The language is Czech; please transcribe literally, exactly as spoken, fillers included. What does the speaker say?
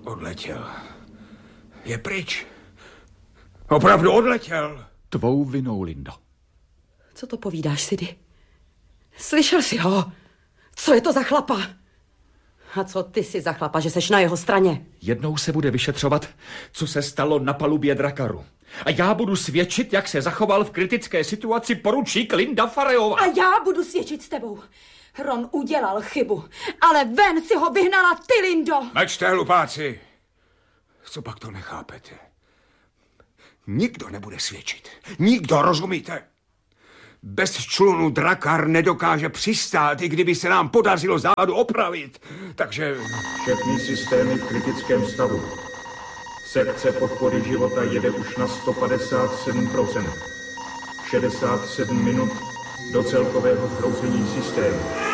Odletěl. Je pryč. Opravdu odletěl. Tvou vinou, Lindo. Co to povídáš, Sidy? Slyšel jsi ho? Co je to za chlapa? A co ty jsi za chlapa, že seš na jeho straně? Jednou se bude vyšetřovat, co se stalo na palubě Drakaru. A já budu svědčit, jak se zachoval v kritické situaci poručík Linda Fareyová. A já budu svědčit s tebou. Ron udělal chybu, ale ven si ho vyhnala ty, Lindo. Mlčte, hlupáci. Co pak to nechápete? Nikdo nebude svědčit. Nikdo, rozumíte? Bez člunu Drakar nedokáže přistát, i kdyby se nám podařilo zádu opravit. Takže... Všechny systémy v kritickém stavu. Sekce podpory života jede už na sto padesát sedm procent. šedesát sedm minut do celkového zhroucení systému.